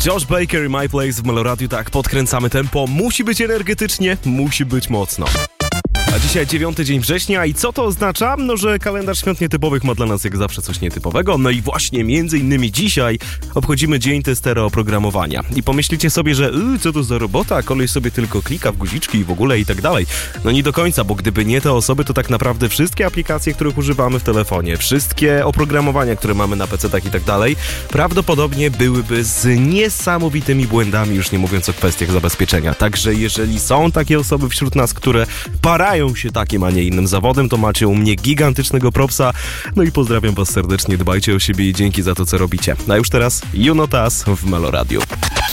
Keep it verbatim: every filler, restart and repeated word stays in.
Josh Baker i My Place w Meloradiu, tak, podkręcamy tempo. Musi być energetycznie, musi być mocno. A dzisiaj dziewiąty dzień września i co to oznacza? No, że kalendarz świąt nietypowych ma dla nas jak zawsze coś nietypowego. No i właśnie między innymi dzisiaj obchodzimy dzień testera oprogramowania. I pomyślicie sobie, że yy, co to za robota, kolej sobie tylko klika w guziczki i w ogóle i tak dalej. No nie do końca, bo gdyby nie te osoby, to tak naprawdę wszystkie aplikacje, których używamy w telefonie, wszystkie oprogramowania, które mamy na pecetach i tak dalej, prawdopodobnie byłyby z niesamowitymi błędami, już nie mówiąc o kwestiach zabezpieczenia. Także jeżeli są takie osoby wśród nas, które parają się takim, a nie innym zawodem, to macie u mnie gigantycznego propsa. No i pozdrawiam was serdecznie, dbajcie o siebie i dzięki za to, co robicie. A już teraz You Know Us w Meloradiu.